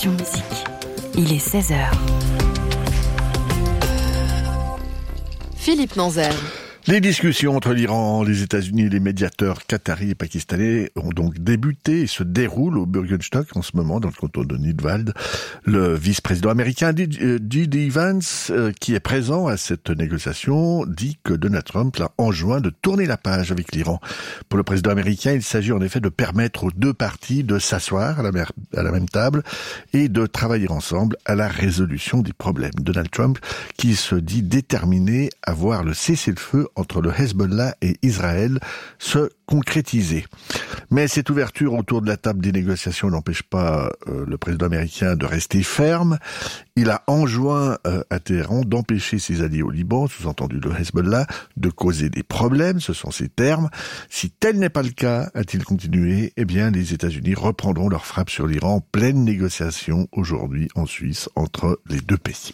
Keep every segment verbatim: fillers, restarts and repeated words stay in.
Action Musique. Il est seize heures. Philippe Nanzer. Les discussions entre l'Iran, les États-Unis et les médiateurs qataris et pakistanais ont donc débuté et se déroulent au Bürgenstock en ce moment dans le canton de Nidwald. Le vice-président américain J D Vance, qui est présent à cette négociation, dit que Donald Trump l'a enjoint de tourner la page avec l'Iran. Pour le président américain, il s'agit en effet de permettre aux deux parties de s'asseoir à la, mer- à la même table et de travailler ensemble à la résolution des problèmes. Donald Trump, qui se dit déterminé à voir le cessez-le-feu entre le Hezbollah et Israël se concrétiser. Mais cette ouverture autour de la table des négociations n'empêche pas euh, le président américain de rester ferme. Il a enjoint euh, à Téhéran d'empêcher ses alliés au Liban, sous-entendu le Hezbollah, de causer des problèmes, ce sont ses termes. Si tel n'est pas le cas, a-t-il continué, eh bien les États-Unis reprendront leur frappe sur l'Iran en pleine négociation aujourd'hui en Suisse entre les deux pays.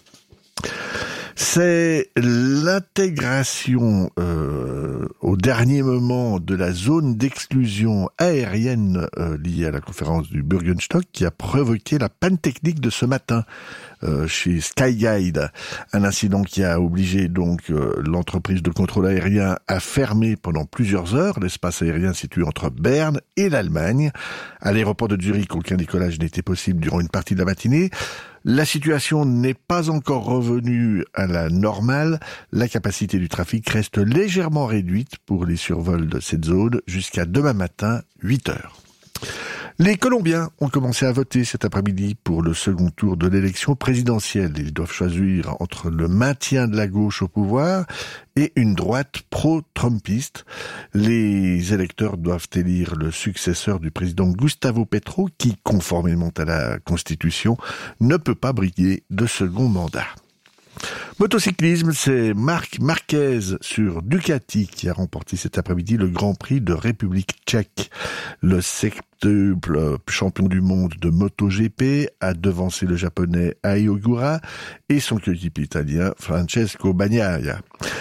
C'est l'intégration euh, au dernier moment de la zone d'exclusion aérienne euh, liée à la conférence du Bürgenstock qui a provoqué la panne technique de ce matin euh, chez Skyguide. Un incident qui a obligé donc euh, l'entreprise de contrôle aérien à fermer pendant plusieurs heures l'espace aérien situé entre Berne et l'Allemagne. À l'aéroport de Zurich, aucun décollage n'était possible durant une partie de la matinée. La situation n'est pas encore revenue à la normale. La capacité du trafic reste légèrement réduite pour les survols de cette zone jusqu'à demain matin, huit heures. Les Colombiens ont commencé à voter cet après-midi pour le second tour de l'élection présidentielle. Ils doivent choisir entre le maintien de la gauche au pouvoir et une droite pro-trumpiste. Les électeurs doivent élire le successeur du président Gustavo Petro qui, conformément à la Constitution, ne peut pas briguer de second mandat. Motocyclisme, c'est Marc Marquez sur Ducati qui a remporté cet après-midi le Grand Prix de République tchèque. Le septuple champion du monde de MotoGP a devancé le japonais Ai Ogura et son coéquipier italien Francesco Bagnaia.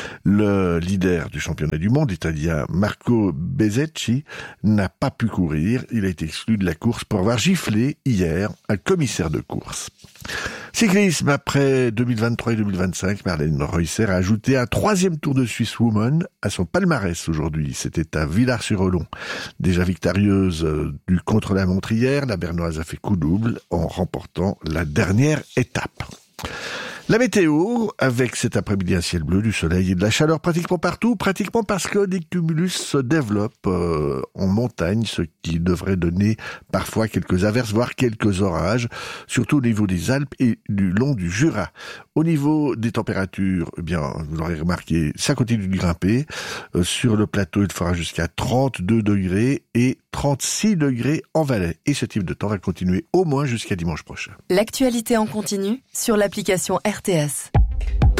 Le leader du championnat du monde italien Marco Bezzecchi n'a pas pu courir. Il a été exclu de la course pour avoir giflé hier un commissaire de course. Cyclisme, après deux mille vingt-trois et deux mille vingt-cinq, Marlène Reusser a ajouté un troisième Tour de Suisse Woman à son palmarès aujourd'hui. C'était à Villars-sur-Olon. Déjà victorieuse du contre-la-montre hier, la Bernoise a fait coup double en remportant la dernière étape. La météo, avec cet après-midi un ciel bleu, du soleil et de la chaleur pratiquement partout, pratiquement parce que des cumulus se développent euh, en montagne, ce qui devrait donner parfois quelques averses, voire quelques orages, surtout au niveau des Alpes et du long du Jura. Au niveau des températures, eh bien, vous l'aurez remarqué, ça continue de grimper. Euh, sur le plateau, il fera jusqu'à trente-deux degrés et trente-six degrés en Valais. Et ce type de temps va continuer au moins jusqu'à dimanche prochain. L'actualité en continu sur l'application R T S.